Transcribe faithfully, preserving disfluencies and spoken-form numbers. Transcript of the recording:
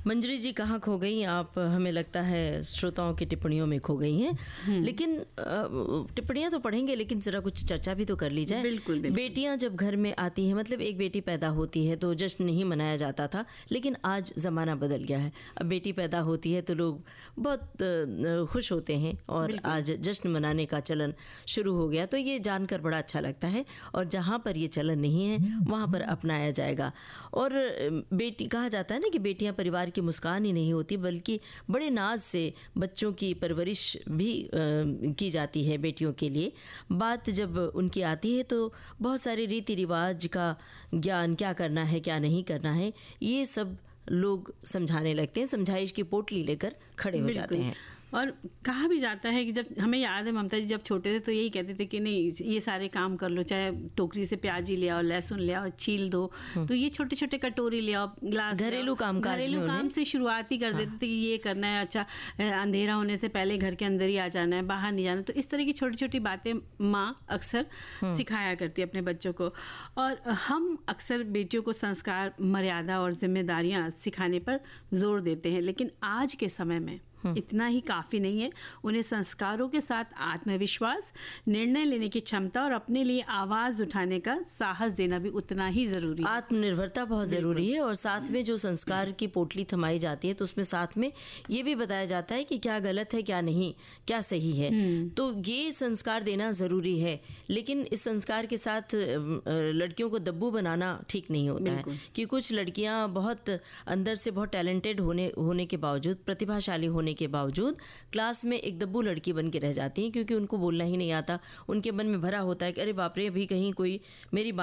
मंजरी जी कहाँ खो गई आप? हमें लगता है श्रोताओं की टिप्पणियों में खो गई हैं। लेकिन टिप्पणियां तो पढ़ेंगे, लेकिन जरा कुछ चर्चा भी तो कर ली जाए। बिल्कुल, बिल्कुल। बेटियां जब घर में आती हैं, मतलब एक बेटी पैदा होती है तो जश्न नहीं मनाया जाता था, लेकिन आज ज़माना बदल गया है। अब बेटी पैदा होती है तो लोग बहुत खुश होते हैं और आज जश्न मनाने का चलन शुरू हो गया। तो ये जानकर बड़ा अच्छा लगता है, और जहाँ पर ये चलन नहीं है वहाँ पर अपनाया जाएगा। और बेटी कहा जाता है ना कि बेटियां परिवार की मुस्कान ही नहीं होती, बल्कि बड़े नाज से बच्चों की परवरिश भी आ, की जाती है बेटियों के लिए। बात जब उनकी आती है तो बहुत सारे रीति रिवाज का ज्ञान, क्या करना है क्या नहीं करना है, ये सब लोग समझाने लगते हैं, समझाइश की पोटली लेकर खड़े हो जाते हैं। और कहा भी जाता है कि जब हमें याद है ममता जी जब छोटे थे तो यही कहते थे कि नहीं ये सारे काम कर लो, चाहे टोकरी से प्याज ही ले आओ, लहसुन ले आओ, छील दो, तो ये छोटे छोटे कटोरी ले आओ, ग्लास, घरेलू काम घरेलू काम से शुरुआत ही कर देते थे कि ये करना है, अच्छा अंधेरा होने से पहले घर के अंदर ही आ जाना है, बाहर नहीं जाना। तो इस तरह की छोटी छोटी बातें माँ अक्सर सिखाया करती है अपने बच्चों को। और हम अक्सर बेटियों को संस्कार, मर्यादा और जिम्मेदारियां सिखाने पर जोर देते हैं, लेकिन आज के समय में इतना ही काफ़ी नहीं है। उन्हें संस्कारों के साथ आत्मविश्वास, निर्णय लेने की क्षमता और अपने लिए आवाज़ उठाने का साहस देना भी उतना ही ज़रूरी है। आत्मनिर्भरता बहुत ज़रूरी है। और साथ में जो संस्कार की पोटली थमाई जाती है तो उसमें साथ में ये भी बताया जाता है कि क्या गलत है, क्या नहीं, क्या सही है। तो ये संस्कार देना ज़रूरी है, लेकिन इस संस्कार के साथ लड़कियों को दब्बू बनाना ठीक नहीं होता है। कि कुछ लड़कियाँ बहुत अंदर से बहुत टैलेंटेड होने होने के बावजूद, प्रतिभाशाली होने के बावजूद क्लास में एक दब्बू लड़की बन के रह जाती हैं, क्योंकि उनको बोलना ही नहीं आता। उनके मन में भरा होता है कि अरे बाप रे, अभी कहीं कोई मेरी